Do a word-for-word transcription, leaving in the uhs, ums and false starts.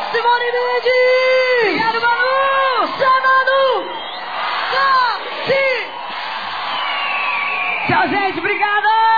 Simone Mendes! Obrigado, Manu! Tchau, Manu! Tchau, sim! Tchau, gente, obrigada!